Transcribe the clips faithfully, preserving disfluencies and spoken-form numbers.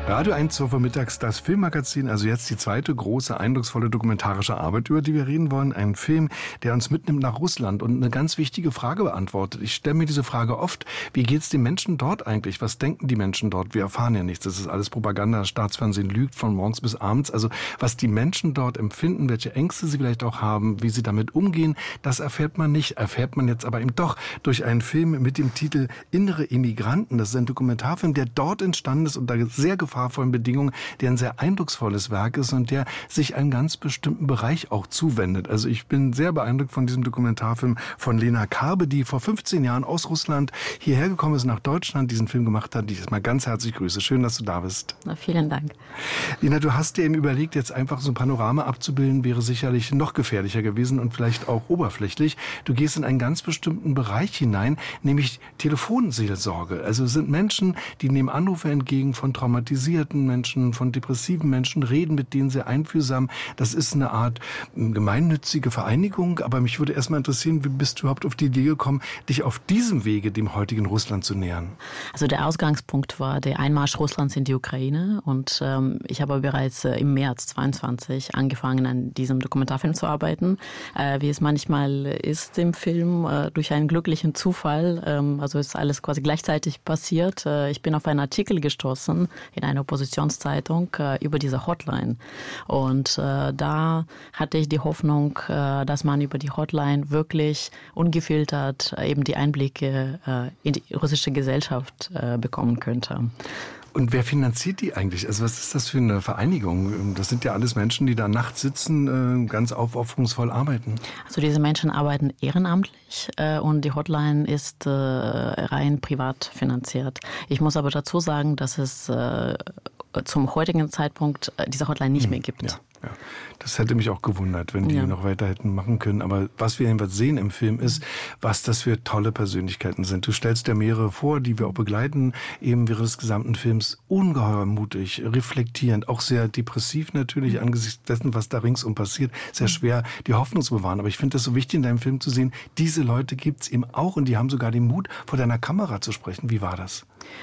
Radio eins zur Vormittags, das Filmmagazin, also jetzt die zweite große, eindrucksvolle dokumentarische Arbeit, über die wir reden wollen. Ein Film, der uns mitnimmt nach Russland und eine ganz wichtige Frage beantwortet. Ich stelle mir diese Frage oft, wie geht es den Menschen dort eigentlich? Was denken die Menschen dort? Wir erfahren ja nichts, das ist alles Propaganda, Staatsfernsehen lügt von morgens bis abends. Also was die Menschen dort empfinden, welche Ängste sie vielleicht auch haben, wie sie damit umgehen, das erfährt man nicht. Erfährt man jetzt aber eben doch durch einen Film mit dem Titel Innere Immigranten. Das ist ein Dokumentarfilm, der dort entstanden ist unter sehr gefahrvollen Bedingungen, der ein sehr eindrucksvolles Werk ist und der sich einem ganz bestimmten Bereich auch zuwendet. Also ich bin sehr beeindruckt von diesem Dokumentarfilm von Lena Karbe, die vor fünfzehn Jahren aus Russland hierher gekommen ist, nach Deutschland, diesen Film gemacht hat, die ich mal ganz herzlich grüße. Schön, dass du da bist. Na, vielen Dank. Lena, du hast dir eben überlegt, jetzt einfach so ein Panorama abzubilden, wäre sicherlich noch gefährlicher gewesen und vielleicht auch oberflächlich. Du gehst in einen ganz bestimmten Bereich hinein, nämlich Telefonseelsorge. Also es sind Menschen, die nehmen Anrufe entgegen von traumatisierten Menschen, von depressiven Menschen, reden mit denen sehr einfühlsam. Das ist eine Art gemeinnützige Vereinigung, aber mich würde erstmal interessieren, wie bist du überhaupt auf die Idee gekommen, dich auf diesem Wege dem heutigen Russland zu nähern? Also der Ausgangspunkt war der Einmarsch Russlands in die Ukraine und ähm, ich habe bereits äh, im März zweiundzwanzig angefangen, an diesem Dokumentarfilm zu arbeiten. Äh, wie es manchmal ist im Film, äh, durch einen glücklichen Zufall, ähm, also ist alles quasi gleichzeitig passiert. Äh, ich bin auf einen Artikel gestoßen in einer Oppositionszeitung äh, über diese Hotline. Und äh, da hatte ich die Hoffnung, äh, dass man über die Hotline wirklich ungefiltert äh, eben die Einblicke äh, in die russische Gesellschaft äh, bekommen könnte. Und wer finanziert die eigentlich? Also was ist das für eine Vereinigung? Das sind ja alles Menschen, die da nachts sitzen, äh, ganz aufopferungsvoll arbeiten. Also diese Menschen arbeiten ehrenamtlich äh, und die Hotline ist äh, rein privat finanziert. Ich muss aber dazu sagen, dass es äh, zum heutigen Zeitpunkt äh, diese Hotline nicht hm, mehr gibt. Ja. Ja, das hätte mich auch gewundert, wenn die ja. noch weiter hätten machen können. Aber was wir jedenfalls sehen im Film ist, was das für tolle Persönlichkeiten sind. Du stellst ja mehrere vor, die wir auch begleiten, eben während des gesamten Films. Ungeheuer mutig, reflektierend, auch sehr depressiv natürlich angesichts dessen, was da ringsum passiert. Sehr schwer, die Hoffnung zu bewahren. Aber ich finde das so wichtig in deinem Film zu sehen, diese Leute gibt's eben auch und die haben sogar den Mut, vor deiner Kamera zu sprechen. Wie war das?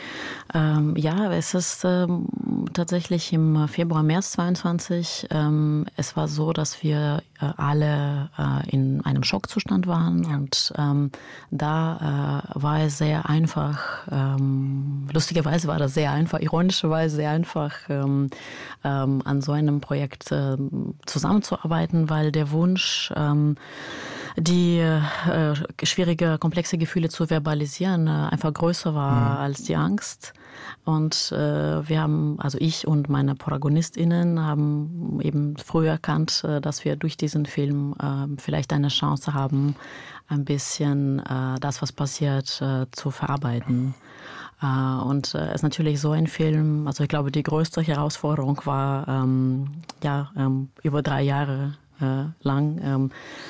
Ähm, ja, es ist ähm, tatsächlich im Februar, März zweiundzwanzig. Ähm, es war so, dass wir äh, alle äh, in einem Schockzustand waren ja. und ähm, da äh, war es sehr einfach, ähm, lustigerweise war das sehr einfach, ironischerweise sehr einfach, ähm, ähm, an so einem Projekt äh, zusammenzuarbeiten, weil der Wunsch, ähm, die äh, schwierige, komplexe Gefühle zu verbalisieren, äh, einfach größer war mhm. als die Angst. Und äh, wir haben, also ich und meine ProtagonistInnen haben eben früh erkannt, äh, dass wir durch diesen Film äh, vielleicht eine Chance haben, ein bisschen äh, das, was passiert, äh, zu verarbeiten. Äh, und es äh, ist natürlich so ein Film, also ich glaube, die größte Herausforderung war, ähm, ja, ähm, über drei Jahre äh, lang, ähm,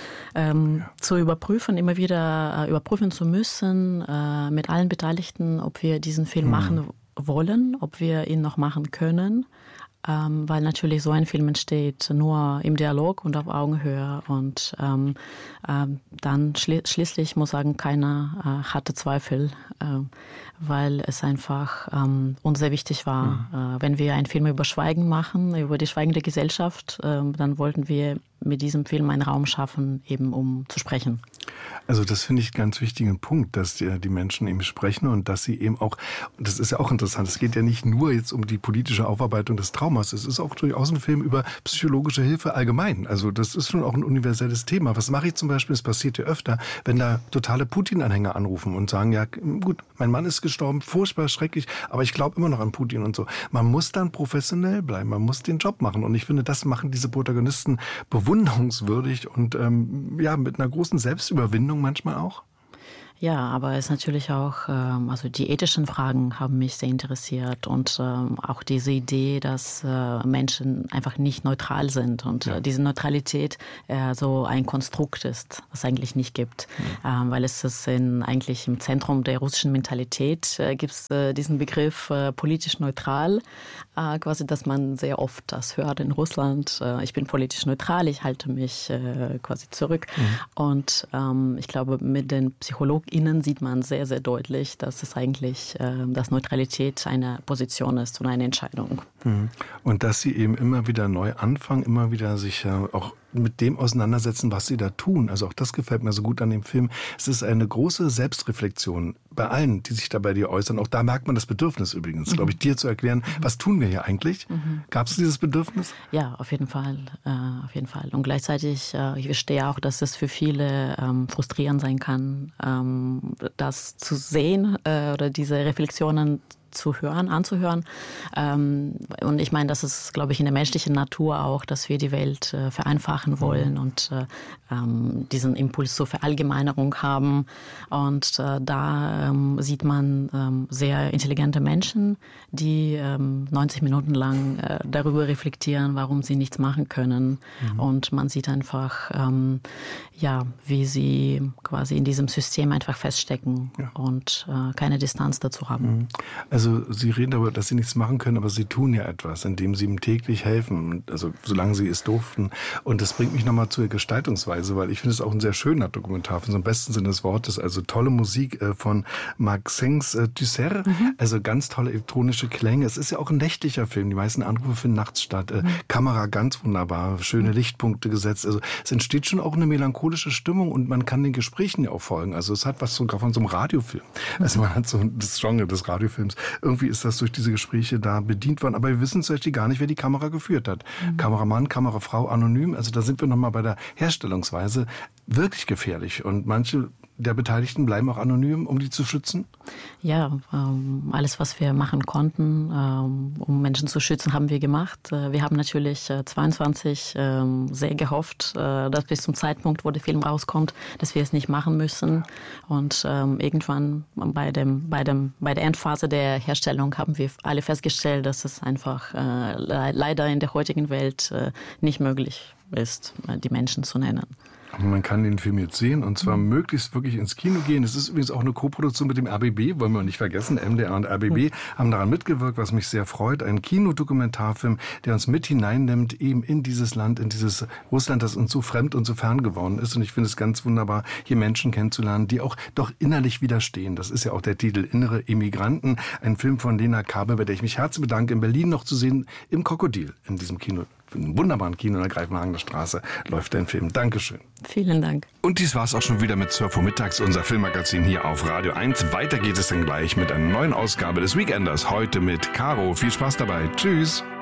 Ähm, ja. zu überprüfen, immer wieder äh, überprüfen zu müssen äh, mit allen Beteiligten, ob wir diesen Film mhm. machen wollen, ob wir ihn noch machen können, ähm, weil natürlich so ein Film entsteht nur im Dialog und auf Augenhöhe und ähm, ähm, dann schli- schließlich muss sagen, keiner äh, hatte Zweifel, äh, weil es einfach ähm, uns sehr wichtig war. Mhm. Äh, wenn wir einen Film über Schweigen machen, über die schweigende Gesellschaft, äh, dann wollten wir mit diesem Film einen Raum schaffen, eben um zu sprechen. Also das finde ich einen ganz wichtigen Punkt, dass die, die Menschen eben sprechen und dass sie eben auch, und das ist ja auch interessant, es geht ja nicht nur jetzt um die politische Aufarbeitung des Traumas, es ist auch durchaus ein Film über psychologische Hilfe allgemein. Also das ist schon auch ein universelles Thema. Was mache ich zum Beispiel, es passiert ja öfter, wenn da totale Putin-Anhänger anrufen und sagen, ja gut, mein Mann ist gestorben, furchtbar schrecklich, aber ich glaube immer noch an Putin und so. Man muss dann professionell bleiben, man muss den Job machen und ich finde, das machen diese Protagonisten bewunderungswürdig und ähm, ja, mit einer großen Selbstüberwindung manchmal auch. Ja, aber es ist natürlich auch, ähm, also die ethischen Fragen haben mich sehr interessiert und ähm, auch diese Idee, dass äh, Menschen einfach nicht neutral sind und ja. äh, diese Neutralität äh, so ein Konstrukt ist, was es eigentlich nicht gibt, mhm. ähm, weil es ist in, eigentlich im Zentrum der russischen Mentalität äh, gibt es äh, diesen Begriff äh, politisch neutral, äh, quasi, dass man sehr oft das hört in Russland. Äh, ich bin politisch neutral, ich halte mich äh, quasi zurück mhm. und ähm, ich glaube, mit den Psychologen innen sieht man sehr, sehr deutlich, dass es eigentlich, äh, dass Neutralität eine Position ist und eine Entscheidung. Und dass Sie eben immer wieder neu anfangen, immer wieder sich äh, auch mit dem auseinandersetzen, was Sie da tun. Also auch das gefällt mir so gut an dem Film. Es ist eine große Selbstreflexion bei allen, die sich da bei dir äußern. Auch da merkt man das Bedürfnis übrigens, mhm. glaube ich, dir zu erklären, mhm. was tun wir hier eigentlich? Mhm. Gab es dieses Bedürfnis? Ja, auf jeden Fall. Äh, auf jeden Fall. Und gleichzeitig, äh, ich verstehe auch, dass es für viele ähm, frustrierend sein kann, ähm, das zu sehen äh, oder diese Reflexionen zu hören, anzuhören. Ähm, und ich meine, das ist, glaube ich, in der menschlichen Natur auch, dass wir die Welt äh, vereinfachen wollen und äh, ähm, diesen Impuls zur Verallgemeinerung haben. Und äh, da ähm, sieht man ähm, sehr intelligente Menschen, die ähm, neunzig Minuten lang äh, darüber reflektieren, warum sie nichts machen können. Mhm. Und man sieht einfach, ähm, ja, wie sie quasi in diesem System einfach feststecken ja. und äh, keine Distanz dazu haben. Mhm. Also Sie reden darüber, dass Sie nichts machen können, aber Sie tun ja etwas, indem Sie ihm täglich helfen, also solange Sie es durften. Und das bringt mich nochmal zur Gestaltungsweise, weil ich finde es auch ein sehr schöner Dokumentarfilm, so im besten Sinne des Wortes. Also tolle Musik von Maxence Tusser, mhm. also ganz tolle elektronische Klänge. Es ist ja auch ein nächtlicher Film, die meisten Anrufe finden nachts statt. Mhm. Kamera ganz wunderbar, schöne Lichtpunkte gesetzt. Also es entsteht schon auch eine melancholische Stimmung und man kann den Gesprächen ja auch folgen. Also es hat was sogar von so einem Radiofilm. Also man hat so das Genre des Radiofilms. Irgendwie ist das durch diese Gespräche da bedient worden. Aber wir wissen zum Beispiel gar nicht, wer die Kamera geführt hat. Mhm. Kameramann, Kamerafrau, anonym. Also da sind wir nochmal bei der Herstellungsweise wirklich gefährlich. Und manche der Beteiligten bleiben auch anonym, um die zu schützen? Ja, ähm, alles, was wir machen konnten, ähm, um Menschen zu schützen, haben wir gemacht. Äh, wir haben natürlich äh, zweiundzwanzig ähm, sehr gehofft, äh, dass bis zum Zeitpunkt, wo der Film rauskommt, dass wir es nicht machen müssen. Und ähm, irgendwann bei, dem, bei, dem, bei der Endphase der Herstellung haben wir alle festgestellt, dass es einfach äh, le- leider in der heutigen Welt äh, nicht möglich ist, die Menschen zu nennen. Man kann den Film jetzt sehen und zwar mhm. möglichst wirklich ins Kino gehen. Es ist übrigens auch eine Koproduktion mit dem R B B, wollen wir nicht vergessen. M D R und R B B mhm. haben daran mitgewirkt, was mich sehr freut. Ein Kinodokumentarfilm, der uns mit hineinnimmt eben in dieses Land, in dieses Russland, das uns so fremd und so fern geworden ist. Und ich finde es ganz wunderbar, hier Menschen kennenzulernen, die auch doch innerlich widerstehen. Das ist ja auch der Titel Innere Immigranten. Ein Film von Lena Kabe, bei der ich mich herzlich bedanke, in Berlin noch zu sehen, im Krokodil, in diesem Kino. In einem wunderbaren Kino in der Greifenhagener Straße läuft dein Film. Dankeschön. Vielen Dank. Und dies war es auch schon wieder mit zwölf Uhr mittags, unser Filmmagazin hier auf Radio eins. Weiter geht es dann gleich mit einer neuen Ausgabe des Weekenders. Heute mit Caro. Viel Spaß dabei. Tschüss.